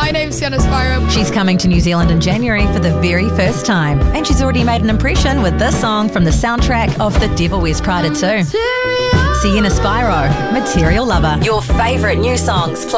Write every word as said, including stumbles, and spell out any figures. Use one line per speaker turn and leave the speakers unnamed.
my name's Sienna Spyro.
She's coming to New Zealand in January for the very first time, and she's already made an impression with this song from the soundtrack of The Devil Wears Prada two. Sienna Spyro, Material Lover. Your favourite new songs.